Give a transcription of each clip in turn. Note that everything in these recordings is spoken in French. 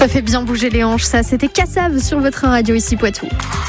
Ça fait bien bouger les hanches, ça. C'était Kassav sur votre radio ici Poitou.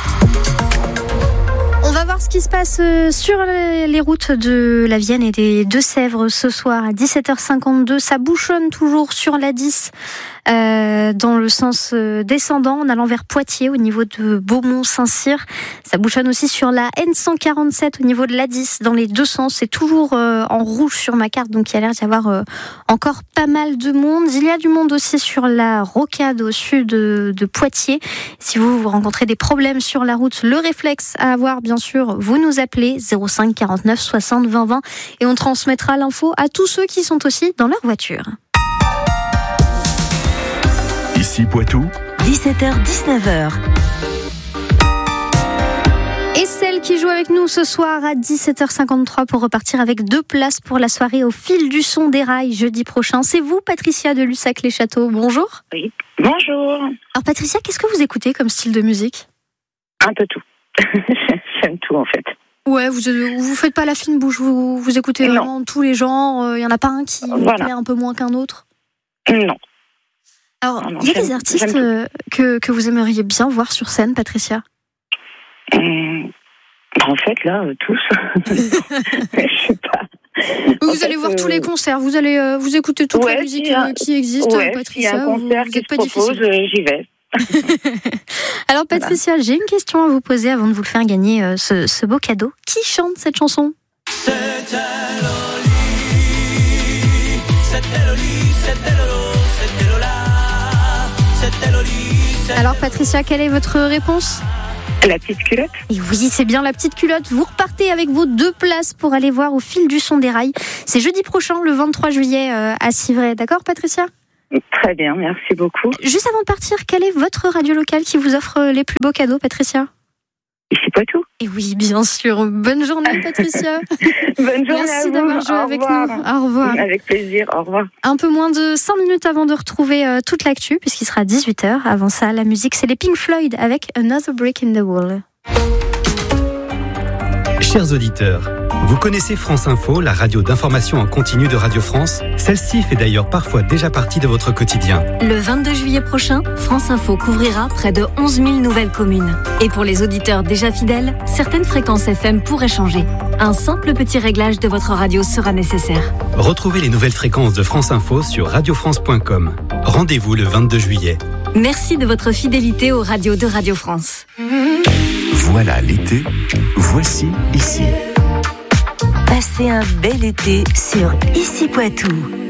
On va voir ce qui se passe sur les routes de la Vienne et des Deux-Sèvres ce soir à 17h52. Ça bouchonne toujours sur l'A10 dans le sens descendant en allant vers Poitiers au niveau de Beaumont-Saint-Cyr. Ça bouchonne aussi sur la N147 au niveau de l'A10 dans les deux sens. C'est toujours en rouge sur ma carte, donc il y a l'air d'y avoir encore pas mal de monde. Il y a du monde aussi sur la rocade au sud de Poitiers. Si vous rencontrez des problèmes sur la route, le réflexe à avoir, bien sûr, vous nous appelez 05 49 60 20 20 et on transmettra l'info à tous ceux qui sont aussi dans leur voiture. Ici Poitou, 17h-19h. Et celle qui joue avec nous ce soir à 17h53 pour repartir avec 2 places pour la soirée au fil du son des rails jeudi prochain. C'est vous, Patricia de Lussac-les-Châteaux. Bonjour. Oui, bonjour. Alors Patricia, qu'est-ce que vous écoutez comme style de musique ? Un peu tout. J'aime tout en fait. Ouais, vous faites pas la fine bouche, vous écoutez vraiment tous les genres. Il y en a pas un qui vous plaît un peu moins qu'un autre ? Non. Alors, il y a des artistes que vous aimeriez bien voir sur scène, Patricia ? En fait, là, tous. Je sais pas. Vous allez voir tous les concerts, vous allez vous écouter toute la musique qui existe, Patricia. S'il y a un concert qui se propose, j'y vais. Alors Patricia, j'ai une question à vous poser avant de vous le faire gagner ce beau cadeau. Qui chante cette chanson ? C'était Loli, c'était Loli, c'était Lolo, c'était Lola, c'était Loli. Alors Patricia, quelle est votre réponse ? La petite culotte ? Et oui, c'est bien la petite culotte. Vous repartez avec vos 2 places pour aller voir au fil du son des rails. C'est jeudi prochain, le 23 juillet à Civray. D'accord Patricia ? Très bien, merci beaucoup. Juste avant de partir, quelle est votre radio locale qui vous offre les plus beaux cadeaux, Patricia ? Ici Poitou. Et oui, bien sûr. Bonne journée, Patricia. Bonne journée Merci à vous. d'avoir joué avec nous. Au revoir. Avec plaisir, au revoir. Un peu moins de 5 minutes avant de retrouver toute l'actu, puisqu'il sera 18h. Avant ça, la musique, c'est les Pink Floyd avec Another Brick in the Wall. Chers auditeurs, vous connaissez France Info, la radio d'information en continu de Radio France ? Celle-ci fait d'ailleurs parfois déjà partie de votre quotidien. Le 22 juillet prochain, France Info couvrira près de 11 000 nouvelles communes. Et pour les auditeurs déjà fidèles, certaines fréquences FM pourraient changer. Un simple petit réglage de votre radio sera nécessaire. Retrouvez les nouvelles fréquences de France Info sur radiofrance.com. Rendez-vous le 22 juillet. Merci de votre fidélité aux radios de Radio France. voilà l'été, voici ici. Passez un bel été sur Ici Poitou.